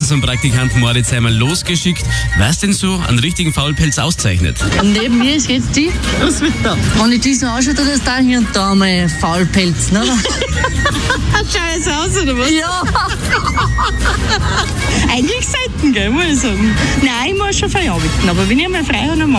zum Praktikanten Moritz einmal losgeschickt. Was denn so einen richtigen Faulpelz auszeichnet? Neben mir ist jetzt die. Was wird da? Wenn ich die so anschaue, dann ist da hier und da mal Faulpelz, ne? Schau jetzt aus, oder was? Ja. Eigentlich selten, gell, muss ich sagen. Nein, ich muss schon frei arbeiten, aber wenn ich mal frei habe, dann